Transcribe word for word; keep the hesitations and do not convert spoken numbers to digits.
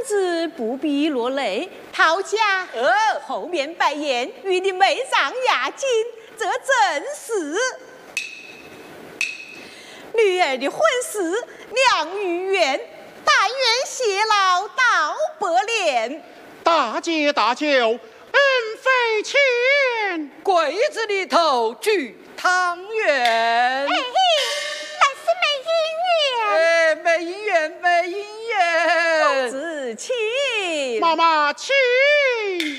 子不必落泪，陶家呃， 后面拜宴与你妹丈押金，这正是女儿的婚事，娘与愿，但愿谢老到百年。 大姐大舅，恩妃请。 柜子里头举汤圆。 嘿嘿，但是没姻缘。 哎，没姻缘，没姻缘。 公子请。 妈妈请。